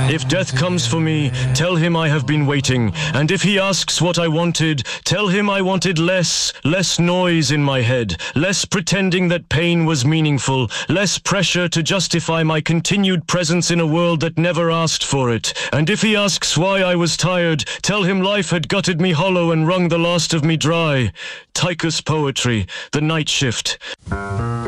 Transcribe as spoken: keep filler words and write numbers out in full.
If death comes for me, tell him I have been waiting. And if he asks what I wanted, tell him I wanted less, less noise in my head, less pretending that pain was meaningful, less pressure to justify my continued presence in a world that never asked for it. And if he asks why I was tired, tell him life had gutted me hollow and wrung the last of me dry. Tychus poetry, The Night Shift.